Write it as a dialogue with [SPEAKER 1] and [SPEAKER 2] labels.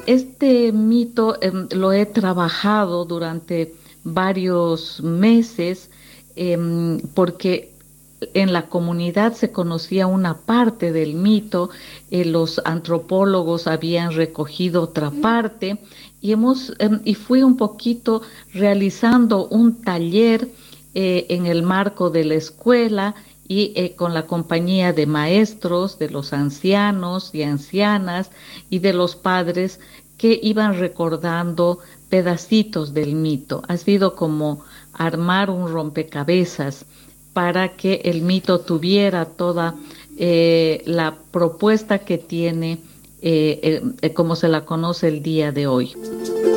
[SPEAKER 1] Este mito lo he trabajado durante varios meses porque en la comunidad se conocía una parte del mito, los antropólogos habían recogido otra parte y fui un poquito realizando un taller en el marco de la escuela y con la compañía de maestros, de los ancianos y ancianas y de los padres que iban recordando pedacitos del mito. Ha sido como armar un rompecabezas para que el mito tuviera toda la propuesta que tiene como se la conoce el día de hoy.